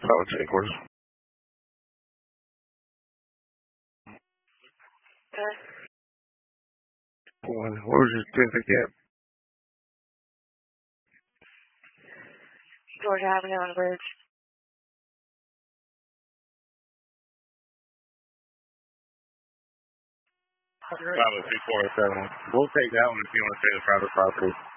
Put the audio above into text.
Solid Chambers. What was your certificate? Georgia Avenue on the bridge. Bravo 247. We'll take that one if you want to stay the private property.